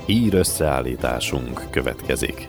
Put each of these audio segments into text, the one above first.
Hír összeállításunk következik.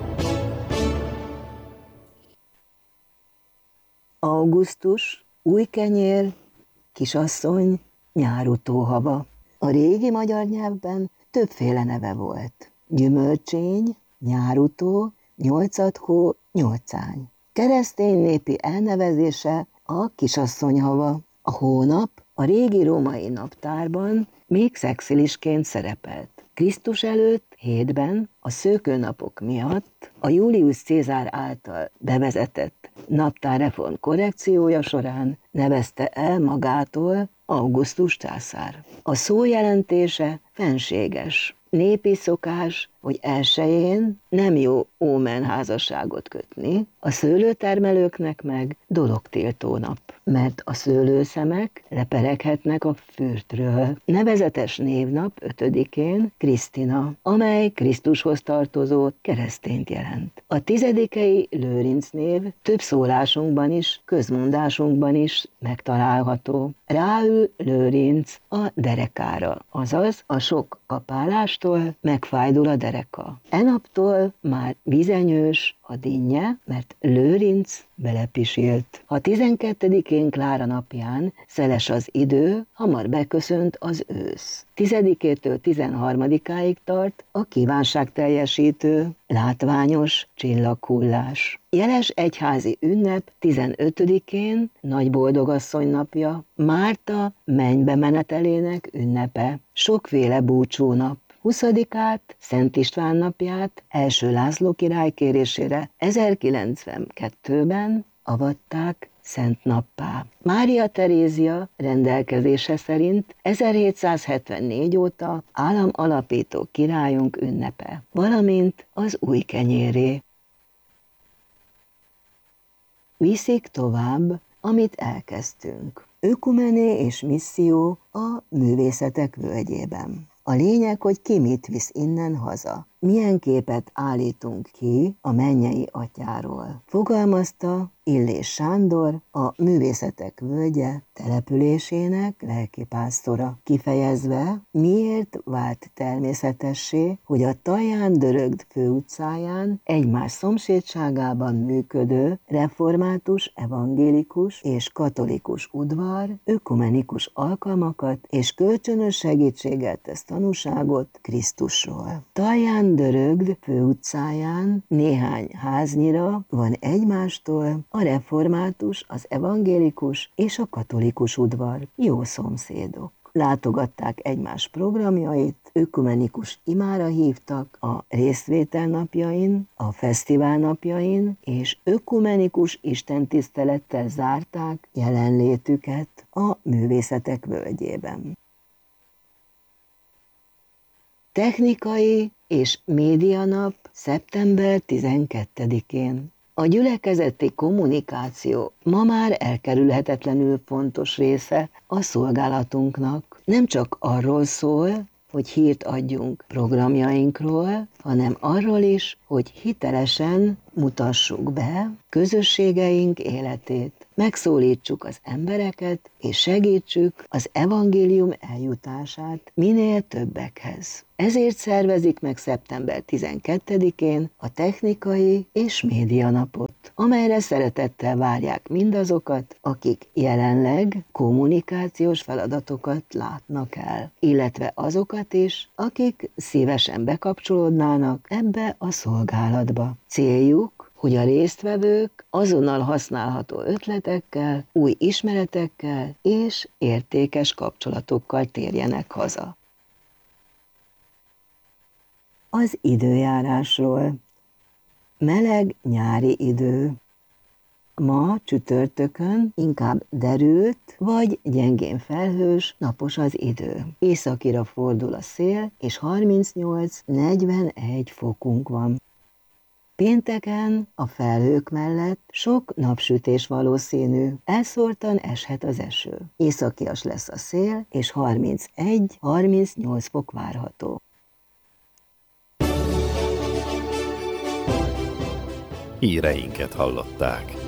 Augusztus, új kenyér, kisasszony, nyárutóhava. A régi magyar nyelvben többféle neve volt. Gyümölcsény, nyárutó, nyolcadhó, nyolcány. Keresztény népi elnevezése a kisasszonyhava. A hónap a régi római naptárban még szexilisként szerepelt. Krisztus előtt 7-ben a szőkőnapok miatt a Julius Cézár által bevezetett naptárreform korrekciója során nevezte el magától Augustus császár. A szó jelentése fenséges. Népi szokás, hogy 1-én nem jó ómen házasságot kötni, a szőlőtermelőknek meg dologtiltó nap, mert a szőlőszemek lepereghetnek a fürtről. Nevezetes névnap 5-én Krisztina, amely Krisztushoz tartozó keresztényt jelent. A 10-i Lőrinc név több szólásunkban is, közmondásunkban is megtalálható. Ráül Lőrinc a derekára, azaz a sok kapálástól megfájdul a dereka. Enaptól már vizenyős a dinnye, mert Lőrinc belepisilt. Ha 12-én Klára napján szeles az idő, hamar beköszönt az ősz. 10-től 13-áig tart a kívánságteljesítő, látványos csillaghullás. Jeles egyházi ünnep 15-én Nagy Boldogasszony napja, Márta mennybe menetelének ünnepe, sokféle búcsúnap. 20-át, Szent István napját első László király kérésére 1092-ben avatták szent nappá. Mária Terézia rendelkezése szerint 1774 óta államalapító királyunk ünnepe, valamint az új kenyéré. Viszik tovább, amit elkezdtünk. Ökumené és misszió a művészetek völgyében. A lényeg, hogy ki mit visz innen haza. Milyen képet állítunk ki a mennyei atyáról. Fogalmazta Illés Sándor, a Művészetek Völgye településének lelkipásztora, kifejezve, miért vált természetessé, hogy a Taján-Dörögd főutcáján egymás szomszédságában működő református, evangélikus és katolikus udvar ökumenikus alkalmakat és kölcsönös segítséget tesz tanúságot Krisztusról. Taján-Dörögd főutcáján néhány háznyira van egymástól a református, az evangélikus és a katolikus udvar, jó szomszédok. Látogatták egymás programjait, ökumenikus imára hívtak a részvétel napjain, a fesztivál napjain, és ökumenikus istentisztelettel zárták jelenlétüket a Művészetek Völgyében. Technikai és médianap szeptember 12-én. A gyülekezeti kommunikáció ma már elkerülhetetlenül fontos része a szolgálatunknak. Nem csak arról szól, hogy hírt adjunk programjainkról, hanem arról is, hogy hitelesen mutassuk be közösségeink életét, megszólítsuk az embereket, és segítsük az evangélium eljutását minél többekhez. Ezért szervezik meg szeptember 12-én a technikai és médianapot, amelyre szeretettel várják mindazokat, akik jelenleg kommunikációs feladatokat látnak el, illetve azokat is, akik szívesen bekapcsolódnának ebbe a szolgálatba. Céljuk, hogy a résztvevők azonnal használható ötletekkel, új ismeretekkel és értékes kapcsolatokkal térjenek haza. Az időjárásról. Meleg nyári idő. Ma csütörtökön inkább derült vagy gyengén felhős, napos az idő. Északira fordul a szél, és 38-41 fokunk van. Pénteken a felhők mellett sok napsütés valószínű, elszórtan eshet az eső. Északias lesz a szél, és 31-38 fok várható. Híreinket hallották.